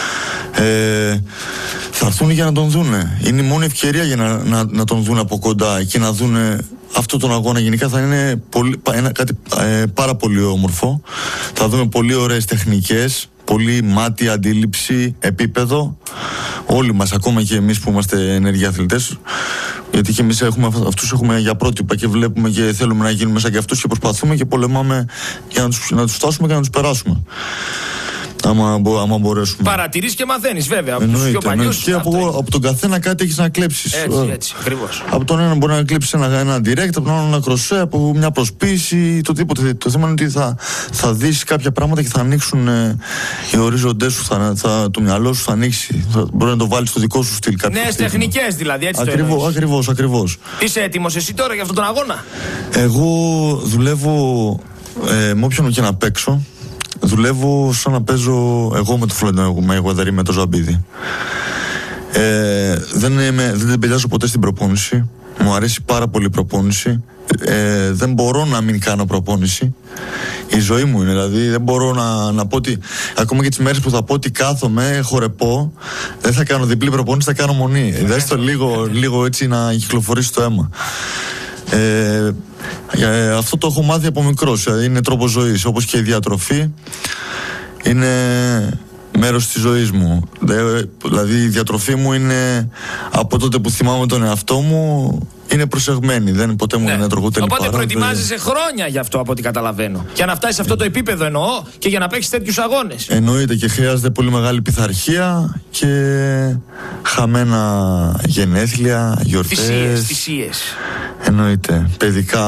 Θα έρθουν για να τον δούνε. Είναι η μόνη ευκαιρία για να τον δουν από κοντά και να δούνε αυτό τον αγώνα. Γενικά θα είναι κάτι πάρα πολύ όμορφο. Θα δούμε πολύ ωραίες τεχνικές, πολύ μάτι, αντίληψη, επίπεδο. Όλοι μας, ακόμα και εμείς που είμαστε ενεργοί αθλητές, γιατί και εμείς αυτούς έχουμε για πρότυπα και βλέπουμε και θέλουμε να γίνουμε σαν και αυτούς και προσπαθούμε και πολεμάμε για να τους φτάσουμε και να τους περάσουμε. Άμα μπορέσουμε. Παρατηρείς και μαθαίνεις, βέβαια. Από τους πιο παλιούς. Και από τον καθένα κάτι έχεις να κλέψεις. Έτσι, ακριβώς. Από τον ένα μπορεί να κλέψεις ένα direct, από τον άλλο ένα κροσέ, από μια προσποίηση, το τίποτε. Το θέμα είναι ότι θα δεις κάποια πράγματα και θα ανοίξουν οι ορίζοντές σου, το μυαλό σου θα ανοίξει. Μπορεί να το βάλεις στο δικό σου στυλ. Νέες τεχνικές δηλαδή, έτσι. Ακριβώς. Είσαι έτοιμος εσύ τώρα για αυτόν τον αγώνα? Εγώ δουλεύω με όποιον και να παίξω, δουλεύω σαν να παίζω εγώ με το Floyd Mayweather ή με το Ζαμπίδη. Δεν πελιάζω ποτέ στην προπόνηση. Μου αρέσει πάρα πολύ η προπόνηση. Δεν μπορώ να μην κάνω προπόνηση. Η ζωή μου είναι, δηλαδή δεν μπορώ να πω ότι ακόμα και τις μέρες που θα πω ότι κάθομαι, χορεπώ, δεν θα κάνω διπλή προπόνηση, θα κάνω μονή. Δηλαδή το λίγο έτσι να κυκλοφορήσει το αίμα. Αυτό το έχω μάθει από μικρός. Είναι τρόπος ζωής, όπως και η διατροφή είναι μέρος της ζωής μου. Δηλαδή η διατροφή μου είναι, από τότε που θυμάμαι τον εαυτό μου, είναι προσεγμένη. Δεν ποτέ μου είναι τρώγω τελικά. Οπότε προετοιμάζεσαι χρόνια γι' αυτό, από ό,τι καταλαβαίνω. Για να φτάσεις σε αυτό το επίπεδο, εννοώ, και για να παίξεις τέτοιους αγώνες. Εννοείται, και χρειάζεται πολύ μεγάλη πειθαρχία και χαμένα γενέθλια, γιορτές. Θυσίες. Εννοείται. Παιδικά.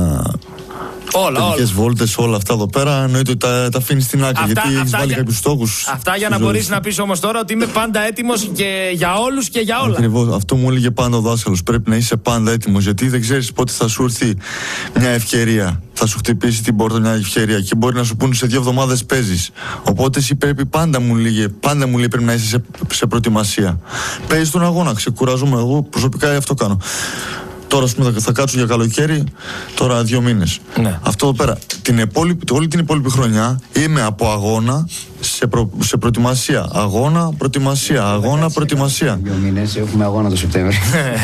Όλα. Βόλτες, όλα αυτά εδώ πέρα, εννοείται ότι τα αφήνεις στην άκρη. Γιατί έχεις βάλει κάποιους στόχους. Αυτά για να μπορείς να πεις όμως τώρα ότι είμαι πάντα έτοιμος και για όλους και για όλα. Ακριβώς. Αυτό μου έλεγε πάντα ο δάσκαλος. Πρέπει να είσαι πάντα έτοιμος. Γιατί δεν ξέρεις πότε θα σου έρθει μια ευκαιρία. Θα σου χτυπήσει την πόρτα μια ευκαιρία και μπορεί να σου πούνε σε 2 εβδομάδες παίζεις. Οπότε εσύ πρέπει πάντα μου λέει πρέπει να είσαι σε προετοιμασία. Παίζεις τον αγώνα, ξεκουράζομαι. Εγώ προσωπικά αυτό κάνω. Τώρα θα κάτσω για καλοκαίρι, τώρα 2 μήνες. Ναι. Αυτό εδώ πέρα, όλη την υπόλοιπη χρονιά είμαι από αγώνα σε προετοιμασία. Αγώνα, προετοιμασία. Αγώνα, προετοιμασία. 2 μήνες, έχουμε αγώνα το Σεπτέμβριο.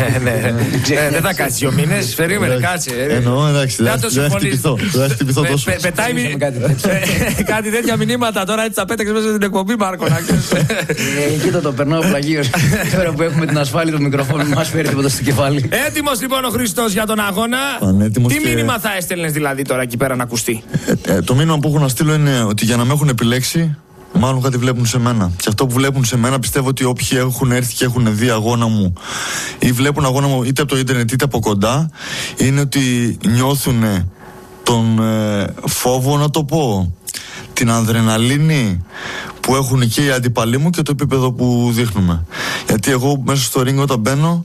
Δεν θα κάτσει 2 μήνες, περίμενε, κάτσε. Εννοώ, εντάξει, δεν θα χτυπηθώ τόσο. Πετάει κάτι τέτοια μηνύματα τώρα, έτσι τα πέταξε μέσα στην εκπομπή, Μάρκο. Κοίτα το περνάω πλαγίως. Τώρα που έχουμε την ασφάλεια του μικροφόνου, μας φέρει τίποτα στο κεφάλι. Έτοιμος λοιπόν ο Χριστός για τον αγώνα. Τι μήνυμα θα έστελνες δηλαδή τώρα εκεί πέρα να ακουστεί? Το μήνυμα που έχω να στείλω είναι ότι για να με έχουν επιλέξει, μάλλον κάτι βλέπουν σε μένα. Και αυτό που βλέπουν σε μένα, πιστεύω ότι όποιοι έχουν έρθει και έχουν δει αγώνα μου ή βλέπουν αγώνα μου είτε από το ίντερνετ είτε από κοντά, είναι ότι νιώθουν τον φόβο, να το πω, την αδρεναλίνη που έχουν και οι αντιπαλοί μου και το επίπεδο που δείχνουμε. Γιατί εγώ μέσα στο ring όταν μπαίνω,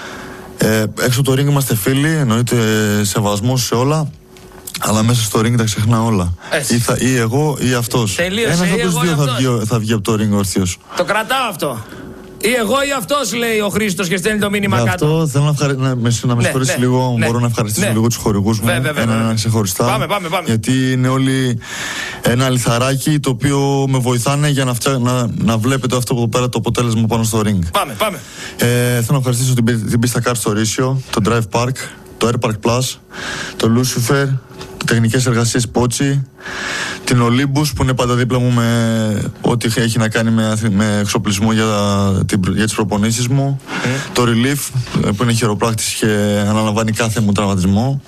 έξω το ring είμαστε φίλοι, εννοείται σεβασμός σε όλα, αλλά μέσα στο ring τα ξεχνά όλα. Ή εγώ ή αυτός. Ένας από τους δύο θα βγει από το ring ορθίος. Το κρατάω αυτό. Ή εγώ ή αυτός, λέει ο Χρήστος και στέλνει το μήνυμα κάτω. Αυτό θέλω να με συγχωρήσει λίγο. Μπορώ να ευχαριστήσω λίγο τους χορηγούς μου. Έναν ξεχωριστά. Πάμε. Γιατί είναι όλοι ένα λιθαράκι το οποίο με βοηθάνε για να βλέπετε αυτό που πέρα το αποτέλεσμα πάνω στο ring. Πάμε. Θέλω να ευχαριστήσω την πίστα Kart στο Ρήσιο, το Drive Park, το Air Park Plus, το Lucifer, τεχνικές εργασίες Πότσι, την Olympus που είναι πάντα δίπλα μου με ό,τι έχει να κάνει με εξοπλισμό για τις προπονήσεις μου, το Relief που είναι χειροπράκτης και αναλαμβάνει κάθε μου τραυματισμό,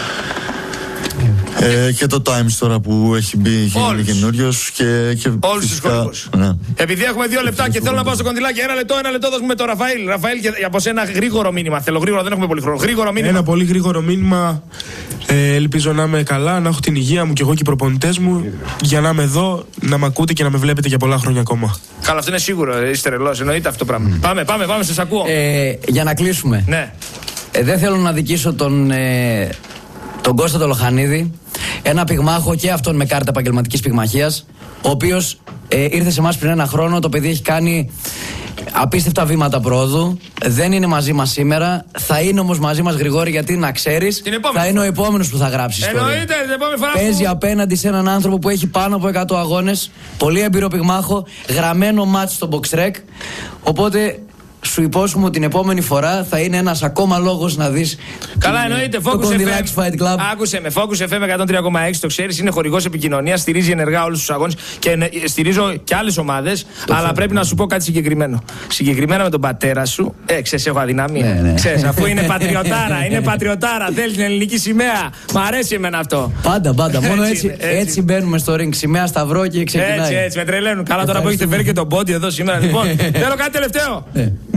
και το Times τώρα που έχει μπει καινούριος και όλους τους χορηγούς. Ναι. Επειδή έχουμε 2 λεπτά και θέλω να πάω στο κοντιλάκι, 1 λεπτό δώσουμε το Ραφαήλ. Ραφαήλ, και από σένα γρήγορο μήνυμα. Θέλω γρήγορα, δεν έχουμε πολύ χρόνο. Γρήγορο μήνυμα. Ένα πολύ γρήγορο μήνυμα. Ελπίζω να είμαι καλά, να έχω την υγεία μου και εγώ και οι προπονητές μου για να είμαι εδώ, να με ακούτε και να με βλέπετε για πολλά χρόνια ακόμα. Καλά, αυτό είναι σίγουρο. Είστε τρελός, εννοείται αυτό το πράγμα. Πάμε, σας ακούω. Για να κλείσουμε. Ναι. Δεν θέλω να δικήσω τον Κώστα τον Λοχανίδη, ένα πυγμάχο και αυτόν με κάρτα επαγγελματικής πυγμαχίας, ο οποίος ήρθε σε εμάς πριν 1 χρόνο. Το παιδί έχει κάνει απίστευτα βήματα πρόοδου. Δεν είναι μαζί μας σήμερα. Θα είναι όμως μαζί μας, Γρηγόρη, γιατί να ξέρεις, θα είναι ο επόμενος που θα γράψει ιστορία. Εννοείται, την επόμενη φορά. Παίζει απέναντι σε έναν άνθρωπο που έχει πάνω από 100 αγώνες, πολύ έμπειρο πυγμάχο, γραμμένο μάτς στο box track. Οπότε σου υπόσχομαι ότι την επόμενη φορά θα είναι ένας ακόμα λόγος να δεις. Καλά, εννοείται. Focus FM. Άκουσε με. Focus FM 103,6. Το ξέρεις, είναι χορηγός επικοινωνίας. Στηρίζει ενεργά όλους τους αγώνες και στηρίζω και άλλες ομάδες. Αλλά πρέπει να σου πω κάτι συγκεκριμένο. Συγκεκριμένα με τον πατέρα σου. Ξέρεις, έχω αδυναμία. Ναι. Ξέρεις, αφού είναι πατριωτάρα. Είναι πατριωτάρα. Θέλει την ελληνική σημαία. Μ' αρέσει εμένα αυτό. Πάντα. Μόνο έτσι μπαίνουμε στο ring. Σημαία, σταυρό και ξεκινάει. Έτσι, με τρελαίνουν. Καλά, τώρα που έχετε φέρει και τον πόντι εδώ σήμερα. Λοιπόν, θέλω κάτι τελευταίο.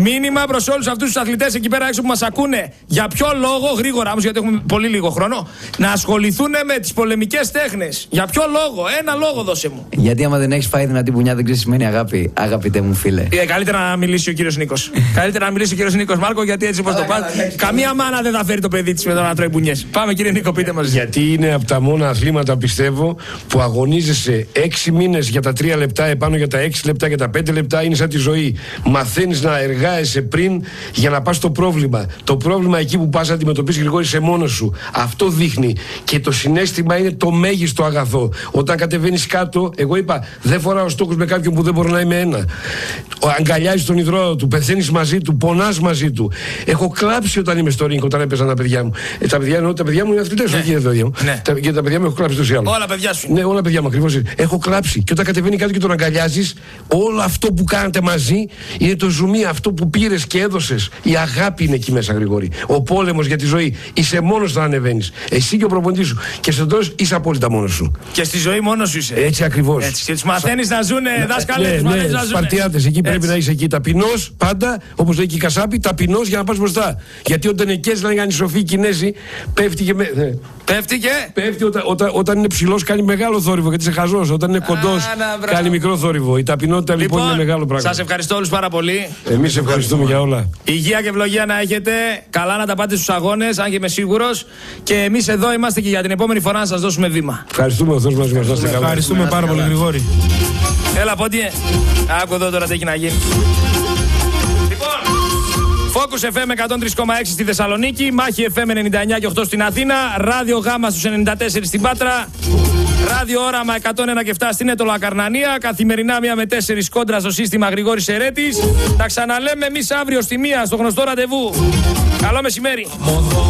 Μήνυμα προς όλους αυτούς τους αθλητές εκεί πέρα έξω που μας ακούνε. Για ποιο λόγο, γρήγορα όμως, γιατί έχουμε πολύ λίγο χρόνο, να ασχοληθούν με τις πολεμικές τέχνες. Για ποιο λόγο, ένα λόγο δώσε μου. Γιατί άμα δεν έχεις φάει δυνατή μπουνιά, δεν ξέρεις σημαίνει αγάπη, αγαπητέ μου φίλε. Καλύτερα να μιλήσει ο κύριος Νίκος. Καλύτερα να μιλήσει ο κύριος Νίκος, Μάρκο, γιατί έτσι όπως το πας, καμία μάνα δεν θα φέρει το παιδί της με το να τρώει μπουνιές. Πάμε, κύριε Νίκο, πείτε μας. Γιατί είναι από τα μόνα αθλήματα, πιστεύω, που αγωνίζεσαι 6 μήνες για τα 3 λεπτά, επάνω για τα 6 λεπτά, για τα 5 λεπτά. Είναι σαν τη ζωή. Μαθαίνεις να εργάζεσαι πριν για να πας στο πρόβλημα. Το πρόβλημα εκεί που πας να αντιμετωπίσεις, Γρηγόρη, σε μόνος σου. Αυτό δείχνει. Και το συναίσθημα είναι το μέγιστο αγαθό. Όταν κατεβαίνεις κάτω, εγώ είπα, δεν φοράω στόχους με κάποιον που δεν μπορώ να είμαι ένα. Αγκαλιάζεις τον ιδρώο του, πεθαίνεις μαζί του, πονάς μαζί του. Έχω κλάψει όταν είμαι στο ρίγκ, όταν έπαιζαν τα παιδιά μου. Τα παιδιά μου είναι αθλητές, όχι τα παιδιά μου. Γιατί τα παιδιά μου έχω κλάψει τόσο άλλο. Όλα παιδιά σου. Ναι, όλα παιδιά μου, ακριβώς. Έχω κλάψει. Και όταν κατεβαίνει κάτω και τον αγκαλιάζεις, όλο αυτό που κάνατε μαζί είναι το ζουμί, αυτό που πήρες και έδωσες. Η αγάπη είναι εκεί μέσα, Γρηγόρη. Ο πόλεμος για τη ζωή. Είσαι μόνος όταν ανεβαίνεις. Εσύ και ο προπονητής σου. Και στο τέλος είσαι απόλυτα μόνος σου. Και στη ζωή μόνος σου είσαι. Έτσι ακριβώς. Έτσι. Και τους μαθαίνεις να ζουνε, δάσκαλε, τους μαθαίνεις να ζουνε. Σπαρτιάτες, εκεί πρέπει να είσαι εκεί ταπεινός πάντα, όπως λέει και η Κασάπη, ταπεινός για να πας μπροστά. Γιατί όταν εκείνες λένε ανισοφοί οι Κινέζοι, πέφτει και. Πέφτει όταν είναι ψηλός, κάνει μεγάλο θόρυβο γιατί είσαι χαζός. Όταν είναι κοντός, κάνει μικρό θόρυβο. Η ταπεινότητα λοιπόν είναι μεγάλο πράγμα. Σας ευχαριστώ όλους πάρα πολύ. Εμείς ευχαριστούμε για όλα. Υγεία και ευλογία να έχετε. Καλά να τα πάτε στους αγώνες, αν και είμαι σίγουρος. Και εμείς εδώ είμαστε και για την επόμενη φορά να σας δώσουμε βήμα. Ευχαριστούμε, ο Θεός μαζί μας. Ευχαριστούμε πάρα πολύ, Γρηγόρη. Έλα, Πόντιε. Άκου εδώ τώρα τι έχει να γίνει. Focus FM 103,6 στη Θεσσαλονίκη, Μάχη FM 99 και 8 στην Αθήνα, Ράδιο Γάμα στους 94 στην Πάτρα, Ράδιο Όραμα 101 και 7 στην Έτωλα Καρνανία, καθημερινά 1 με 4 κόντρα στο σύστημα Γρηγόρης Ερέτης. Τα ξαναλέμε εμείς αύριο στη 1 στο γνωστό ραντεβού. Καλό μεσημέρι.